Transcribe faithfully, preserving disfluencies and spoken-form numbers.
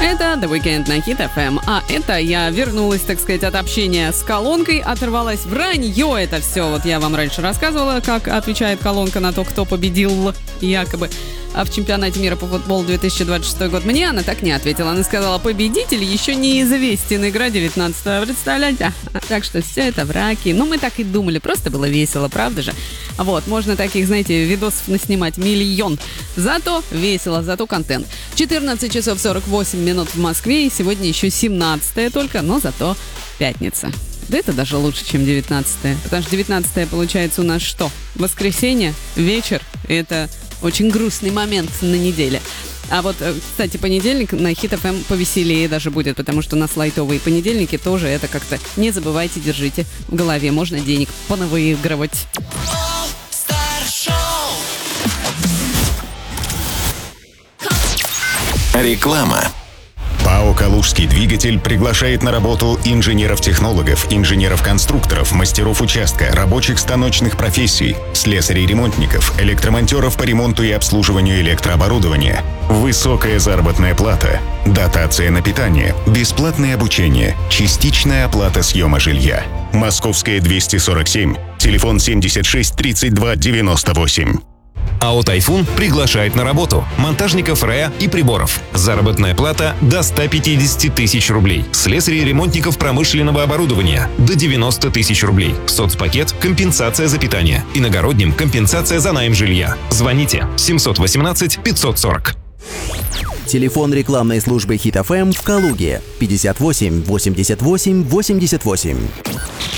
Это The Weekend на Hit эф эм. А это я вернулась, так сказать, от общения с колонкой, оторвалась. Вранье это все. Вот я вам раньше рассказывала, как отвечает колонка на то, кто победил якобы в чемпионате мира по футболу две тысячи двадцать шестой год. Мне она так не ответила. Она сказала, победитель еще неизвестен. Игра девятнадцатого. Представляете? Так что все это враки. Ну, мы так и думали. Просто было весело, правда же? Вот, можно таких, знаете, видосов наснимать миллион. Зато весело, зато контент. четырнадцать часов сорок восемь минут в Москве. И сегодня еще семнадцатое только, но зато пятница. Да это даже лучше, чем девятнадцатое. Потому что девятнадцатое получается у нас что? Воскресенье, вечер. Это очень грустный момент на неделе. А вот, кстати, понедельник на Hit эф эм повеселее даже будет, потому что у нас лайтовые понедельники тоже это как-то не забывайте, держите в голове. Можно денег понавыигрывать. Реклама. ПАО «Калужский двигатель» приглашает на работу инженеров-технологов, инженеров-конструкторов, мастеров участка, рабочих станочных профессий, слесарей-ремонтников, электромонтеров по ремонту и обслуживанию электрооборудования. Высокая заработная плата, дотация на питание, бесплатное обучение, частичная оплата съема жилья. Московская двести сорок семь, телефон семьдесят шесть тридцать два девяносто восемь. АО «Тайфун» приглашает на работу монтажников РЭА и приборов. Заработная плата до ста пятидесяти тысяч рублей. Слесарей и ремонтников промышленного оборудования до девяноста тысяч рублей. Соцпакет – компенсация за питание. Иногородним – компенсация за найм жилья. Звоните семьсот восемнадцать пятьсот сорок. Телефон рекламной службы Hit эф эм в Калуге пятьдесят восемь восемьдесят восемь восемьдесят восемь.